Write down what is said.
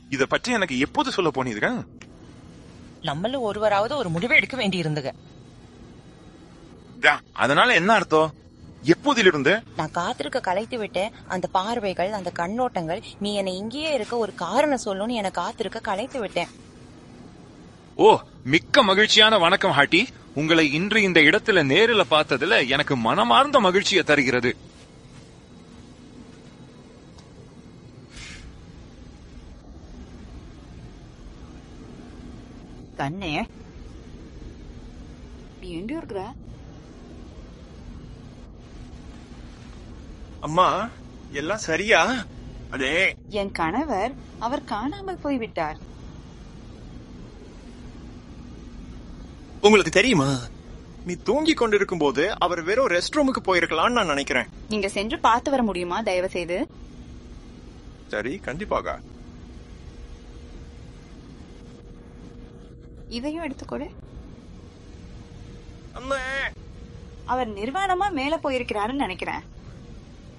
இத பற்றி எனக்கு எப்போது சொல்ல போனீங்க? நம்மள ஒருவராவது ஒரு முடிவு எடுக்க வேண்டி இருந்துங்க. அதனால என்ன அர்த்தம்? எப்போதிலிருந்து? நான் காத்திருக்க கலைத்து விட்டேன். அந்த பார்வைகள், அந்த கண்ணோட்டங்கள், நீ என்னை இங்கேயே இருக்க ஒரு காரணம் சொல்லுன்னு என காத்திருக்க கலைத்து விட்டேன். ஓ, மிக்க மகிழ்ச்சியான வணக்கம் ஹாட்டி. உங்களை இன்று இந்த இடத்துல நேரில் பார்த்ததுல எனக்கு மனமார்ந்த மகிழ்ச்சியை தருகிறது. கண்ணே, நீ எங்க இருக்கிற? அம்மா, எல்லாம் சரியா? அதே என் கணவர், அவர் காணாமல் போய்விட்டார். உங்களுக்கு தெரியுமா, நீ தூங்கி கொண்டிருக்கும் போது அவர் வெறும் ரெஸ்ட் ரூமுக்கு போயிருக்கலாம்னு நான் நினைக்கிறேன். நீங்க சென்று பார்த்து வர முடியுமா தயவு செய்து? சரி, கண்டிப்பாக. இதையும் எடுத்துக்கொடு. அம்மா, அவர் நிர்வாணமா மேல போயிருக்கிறாருன்னு நினைக்கிறேன்.